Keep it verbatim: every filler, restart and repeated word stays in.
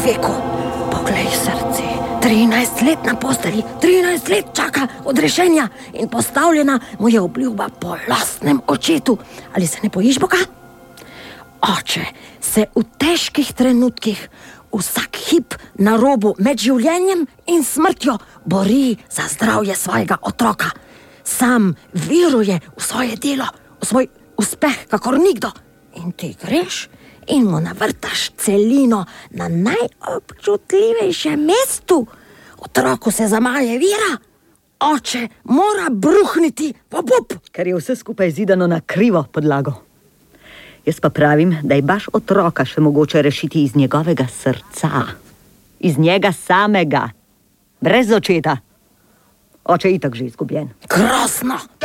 veku. Poglej, srce, trinajst let na posteli, trinajst let čaka odrešenja in postavljena mu je obljuba po lastnem očetu. Ali se ne bojiš Boga? Oče se v težkih trenutkih vsak hip na robu med življenjem in smrtjo bori za zdravje svojega otroka. Sam veruje v svoje delo, v svoj uspeh, kakor nikdo. In ti greš in mu navrtaš celino na najobčutljivejšem mestu. Otroku se zamaje vera. Oče mora bruhniti v obup. Ker je vse skupaj zidano na krivo podlago. Jaz pa pravim, da je baš otroka še mogoče rešiti iz njegovega srca. Iz njega samega. Brez očeta. Oče je itak že izgubljen. Grozno!